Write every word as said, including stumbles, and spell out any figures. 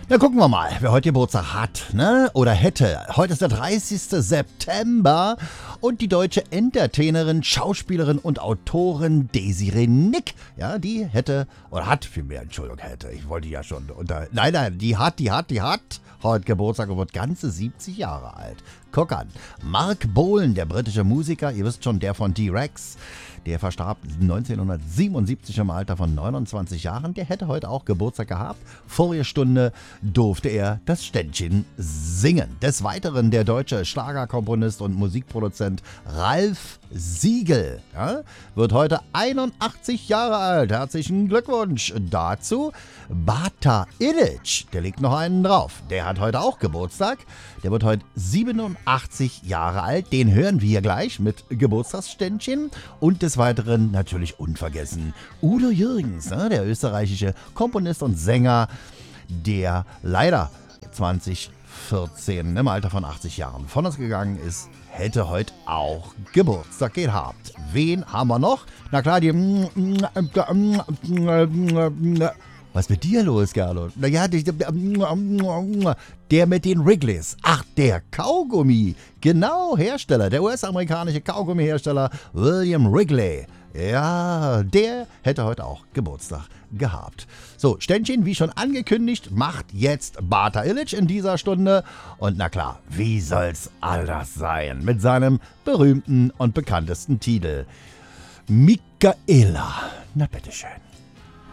Ja, gucken wir mal, wer heute Geburtstag hat, ne? Oder hätte. Heute ist der dreißigster September und die deutsche Entertainerin, Schauspielerin und Autorin Desiree Nick, ja, die hätte, oder hat vielmehr, Entschuldigung, hätte, ich wollte ja schon unter, nein, nein, die hat, die hat, die hat heute Geburtstag und wird ganze siebzig Jahre alt. Guck an, Mark Bolan, der britische Musiker, ihr wisst schon, der von T-Rex, der verstarb neunzehnhundertsiebenundsiebzig im Alter von neunundzwanzig Jahren. Der hätte heute auch Geburtstag gehabt. Vorige Stunde durfte er das Ständchen singen. Des Weiteren der deutsche Schlagerkomponist und Musikproduzent Ralf Siegel, ja, wird heute einundachtzig Jahre alt. Herzlichen Glückwunsch dazu. Bata Illich, der legt noch einen drauf. Der hat heute auch Geburtstag. Der wird heute siebenundachtzig Jahre alt. Den hören wir gleich mit Geburtstagsständchen. Und des Weiteren natürlich unvergessen Udo Jürgens, ne, der österreichische Komponist und Sänger, der leider zwanzig vierzehn im Alter von achtzig Jahren von uns gegangen ist, hätte heute auch Geburtstag gehabt. Wen haben wir noch? Na klar, die... Was ist mit dir los, Gernot? Naja, der mit den Wrigley's. Ach, der Kaugummi. Genau, Hersteller. Der U S-amerikanische Kaugummi-Hersteller William Wrigley. Ja, der hätte heute auch Geburtstag gehabt. So, Ständchen, wie schon angekündigt, macht jetzt Bata Illich in dieser Stunde. Und na klar, wie soll's anders sein? Mit seinem berühmten und bekanntesten Titel. Michaela. Na bitteschön.